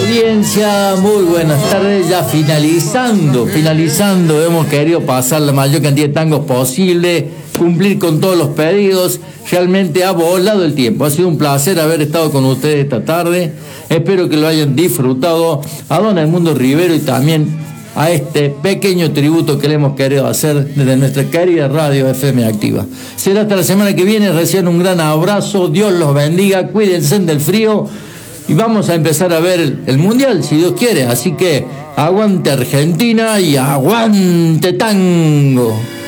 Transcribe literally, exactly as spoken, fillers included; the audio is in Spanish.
audiencia, muy buenas tardes, ya finalizando, finalizando, hemos querido pasar la mayor cantidad de tangos posible, cumplir con todos los pedidos, realmente ha volado el tiempo, ha sido un placer haber estado con ustedes esta tarde, espero que lo hayan disfrutado, a don Edmundo Rivero y también a este pequeño tributo que le hemos querido hacer desde nuestra querida radio F M Activa. Será hasta la semana que viene, reciban un gran abrazo, Dios los bendiga, cuídense del frío. Y vamos a empezar a ver el, el Mundial, si Dios quiere. Así que aguante Argentina y aguante tango.